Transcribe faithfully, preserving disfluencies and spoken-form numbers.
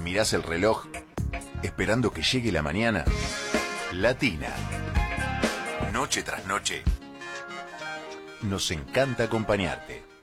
mirás el reloj, esperando que llegue la mañana. Latina. Noche tras noche. Nos encanta acompañarte.